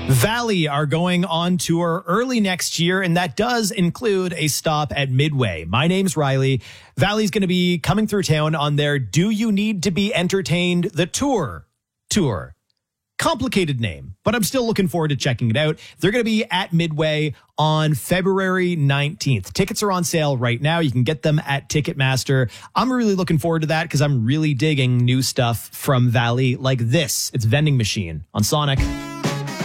Valley are going on tour early next year, and that does include a stop at Midway. My name's Riley. Valley's going to be coming through town on their Do You Need to Be Entertained? The Tour. Complicated name, but I'm still looking forward to checking it out. They're going to be at Midway on February 19th. Tickets are on sale right now. You can get them at Ticketmaster. I'm really looking forward to that because I'm really digging new stuff from Valley like this. It's Vending Machine on Sonic.